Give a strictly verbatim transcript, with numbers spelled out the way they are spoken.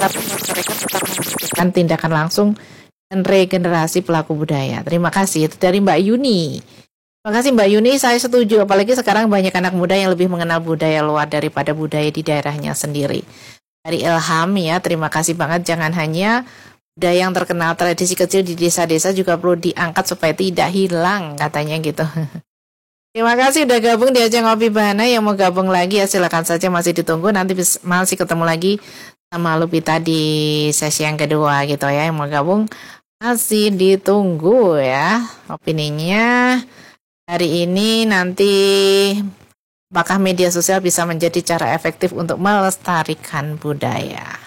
tapi mereka tetap membutuhkan tindakan langsung dan regenerasi pelaku budaya. Terima kasih. Itu dari Mbak Yuni. Terima kasih Mbak Yuni, saya setuju. Apalagi sekarang banyak anak muda yang lebih mengenal budaya luar daripada budaya di daerahnya sendiri. Dari Ilham ya, terima kasih banget. Jangan hanya budaya yang terkenal, tradisi kecil di desa-desa juga perlu diangkat supaya tidak hilang, katanya gitu. Terima kasih udah gabung di Ajang Ngopi Bahana. Yang mau gabung lagi ya silakan saja, masih ditunggu. Nanti masih ketemu lagi sama Lupita di sesi yang kedua gitu ya. Yang mau gabung masih ditunggu ya opininya. Hari ini nanti apakah media sosial bisa menjadi cara efektif untuk melestarikan budaya?